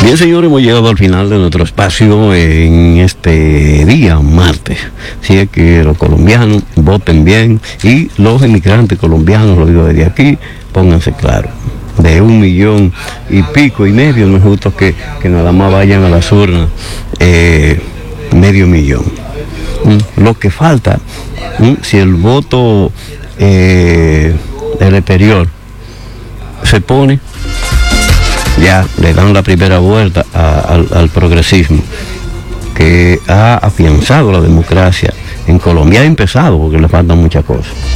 Bien, señores, hemos llegado al final de nuestro espacio en este día, martes. Así es que los colombianos voten bien y los inmigrantes colombianos, lo digo desde aquí, pónganse claros. De 1,5 millones no es justo que nada más vayan a las urnas medio millón. Lo que falta, si el voto del exterior se pone, ya le dan la primera vuelta al progresismo, que ha afianzado la democracia en Colombia. Ha empezado porque le faltan muchas cosas.